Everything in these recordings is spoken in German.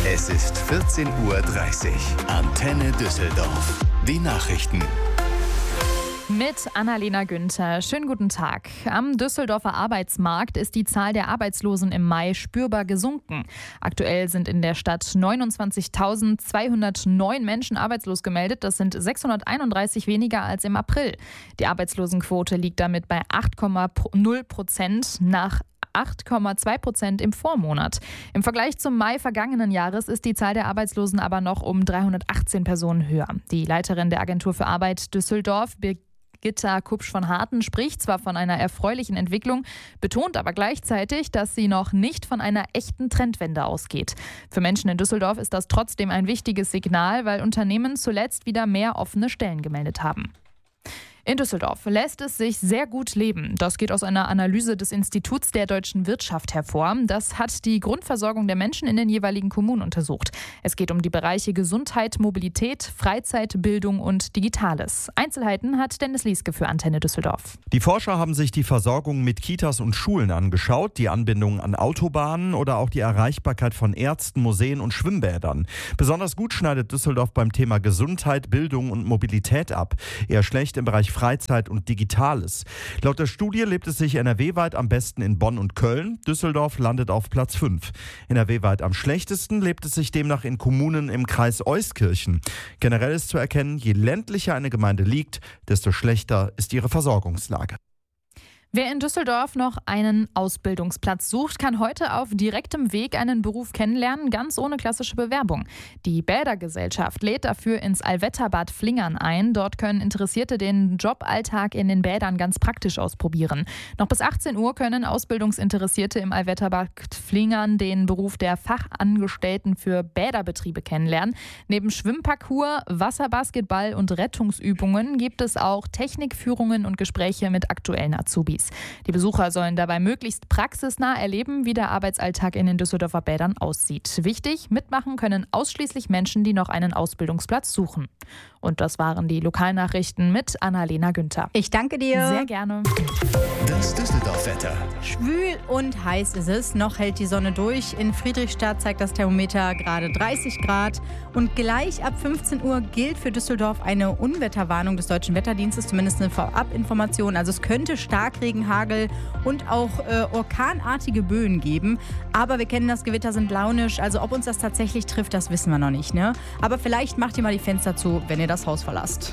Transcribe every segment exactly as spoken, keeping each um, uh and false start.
Es ist vierzehn Uhr dreißig. Antenne Düsseldorf. Die Nachrichten. Mit Annalena Günther. Schönen guten Tag. Am Düsseldorfer Arbeitsmarkt ist die Zahl der Arbeitslosen im Mai spürbar gesunken. Aktuell sind in der Stadt neunundzwanzigtausendzweihundertneun Menschen arbeitslos gemeldet. Das sind sechshunderteinunddreißig weniger als im April. Die Arbeitslosenquote liegt damit bei acht Komma null Prozent nach acht Komma zwei Prozent im Vormonat. Im Vergleich zum Mai vergangenen Jahres ist die Zahl der Arbeitslosen aber noch um dreihundertachtzehn Personen höher. Die Leiterin der Agentur für Arbeit Düsseldorf, Birgitta Kupsch von Harten, spricht zwar von einer erfreulichen Entwicklung, betont aber gleichzeitig, dass sie noch nicht von einer echten Trendwende ausgeht. Für Menschen in Düsseldorf ist das trotzdem ein wichtiges Signal, weil Unternehmen zuletzt wieder mehr offene Stellen gemeldet haben. In Düsseldorf lässt es sich sehr gut leben. Das geht aus einer Analyse des Instituts der deutschen Wirtschaft hervor. Das hat die Grundversorgung der Menschen in den jeweiligen Kommunen untersucht. Es geht um die Bereiche Gesundheit, Mobilität, Freizeit, Bildung und Digitales. Einzelheiten hat Dennis Lieske für Antenne Düsseldorf. Die Forscher haben sich die Versorgung mit Kitas und Schulen angeschaut, die Anbindung an Autobahnen oder auch die Erreichbarkeit von Ärzten, Museen und Schwimmbädern. Besonders gut schneidet Düsseldorf beim Thema Gesundheit, Bildung und Mobilität ab. Eher schlecht im Bereich Freizeit und Digitales. Laut der Studie lebt es sich N R W-weit am besten in Bonn und Köln. Düsseldorf landet auf Platz fünf. N R W-weit am schlechtesten lebt es sich demnach in Kommunen im Kreis Euskirchen. Generell ist zu erkennen, je ländlicher eine Gemeinde liegt, desto schlechter ist ihre Versorgungslage. Wer in Düsseldorf noch einen Ausbildungsplatz sucht, kann heute auf direktem Weg einen Beruf kennenlernen, ganz ohne klassische Bewerbung. Die Bädergesellschaft lädt dafür ins Allwetterbad Flingern ein. Dort können Interessierte den Joballtag in den Bädern ganz praktisch ausprobieren. Noch bis achtzehn Uhr können Ausbildungsinteressierte im Allwetterbad Flingern den Beruf der Fachangestellten für Bäderbetriebe kennenlernen. Neben Schwimmparcours, Wasserbasketball und Rettungsübungen gibt es auch Technikführungen und Gespräche mit aktuellen Azubis. Die Besucher sollen dabei möglichst praxisnah erleben, wie der Arbeitsalltag in den Düsseldorfer Bädern aussieht. Wichtig, mitmachen können ausschließlich Menschen, die noch einen Ausbildungsplatz suchen. Und das waren die Lokalnachrichten mit Annalena Günther. Ich danke dir. Sehr gerne. Das Düsseldorf-Wetter. Schwül und heiß ist es. Noch hält die Sonne durch. In Friedrichstadt zeigt das Thermometer gerade dreißig Grad. Und gleich ab fünfzehn Uhr gilt für Düsseldorf eine Unwetterwarnung des Deutschen Wetterdienstes, zumindest eine Vorabinformation. Also es könnte Starkregen, Hagel und auch äh, orkanartige Böen geben. Aber wir kennen das, Gewitter sind launisch. Also ob uns das tatsächlich trifft, das wissen wir noch nicht. Ne? Aber vielleicht macht ihr mal die Fenster zu, wenn ihr das Haus verlasst.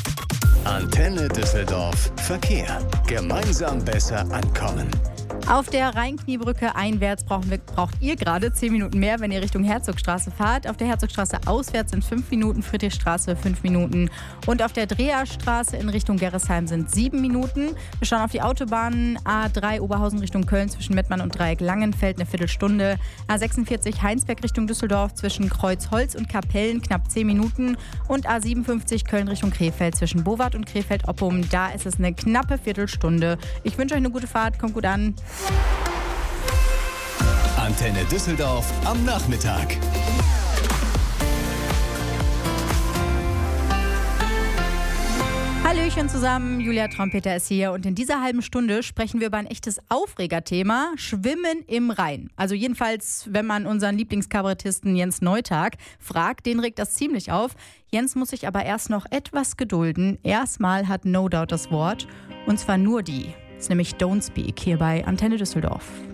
Antenne Düsseldorf. Verkehr. Gemeinsam besser ankommen. Auf der Rheinkniebrücke einwärts brauchen wir, braucht ihr gerade zehn Minuten mehr, wenn ihr Richtung Herzogstraße fahrt. Auf der Herzogstraße auswärts sind fünf Minuten, Friedrichstraße fünf Minuten. Und auf der Dreherstraße in Richtung Gerresheim sind sieben Minuten. Wir schauen auf die Autobahnen. A drei Oberhausen Richtung Köln zwischen Mettmann und Dreieck Langenfeld eine Viertelstunde. A sechsundvierzig Heinsberg Richtung Düsseldorf zwischen Kreuzholz und Kapellen knapp zehn Minuten. Und A siebenundfünfzig Köln Richtung Krefeld zwischen Bowart und Krefeld-Oppum. Da ist es eine knappe Viertelstunde. Ich wünsche euch eine gute Fahrt. Kommt gut an. Antenne Düsseldorf am Nachmittag. Hallöchen zusammen, Julia Trompeter ist hier und in dieser halben Stunde sprechen wir über ein echtes Aufregerthema, Schwimmen im Rhein. Also jedenfalls, wenn man unseren Lieblingskabarettisten Jens Neutag fragt, den regt das ziemlich auf. Jens muss sich aber erst noch etwas gedulden. Erstmal hat No Doubt das Wort und zwar nur die. Das ist nämlich Don't Speak hier bei Antenne Düsseldorf.